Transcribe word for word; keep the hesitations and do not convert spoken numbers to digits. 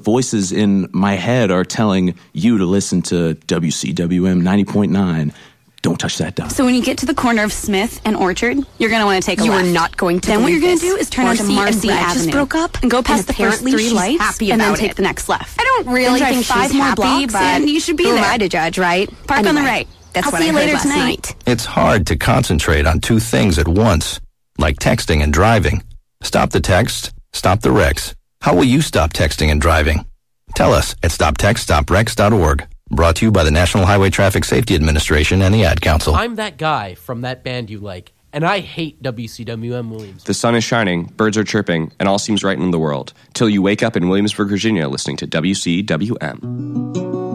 voices in my head are telling you to listen to W C W M ninety point nine. Don't touch that dial. So when you get to the corner of Smith and Orchard, you're going to want to take a you left. You are not going to. Then what you're going to this. do is turn Marcy onto Marcy and Brad Avenue. just broke up and go past and the first three she's lights, happy and then about take it. the next left. I don't really then think five she's more happy, blocks, but and you should be who there. am I to judge, right? Park anyway, on the right. That's I'll what see I you heard later last tonight. night. It's hard to concentrate on two things at once, like texting and driving. Stop the text, stop the wrecks. How will you stop texting and driving? Tell us at stop text stop wrecks dot org. Brought to you by the National Highway Traffic Safety Administration and the Ad Council. I'm that guy from that band you like, and I hate W C W M Williams. The sun is shining, birds are chirping, and all seems right in the world, till you wake up in Williamsburg, Virginia, listening to W C W M.